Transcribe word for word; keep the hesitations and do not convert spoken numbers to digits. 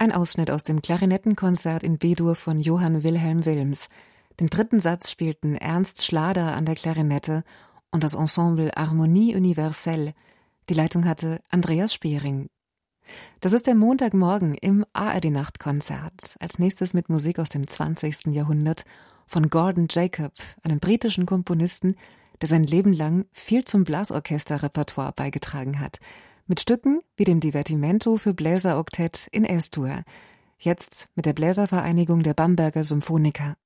Ein Ausschnitt aus dem Klarinettenkonzert in B-Dur von Johann Wilhelm Wilms. Den dritten Satz spielten Ernst Schlader an der Klarinette und das Ensemble Harmonie Universelle. Die Leitung hatte Andreas Spiering. Das ist der Montagmorgen im A R D-Nachtkonzert. Als nächstes mit Musik aus dem zwanzigsten Jahrhundert von Gordon Jacob, einem britischen Komponisten, der sein Leben lang viel zum Blasorchesterrepertoire beigetragen hat. Mit Stücken wie dem Divertimento für Bläseroktett in S-Dur. Jetzt mit der Bläservereinigung der Bamberger Symphoniker.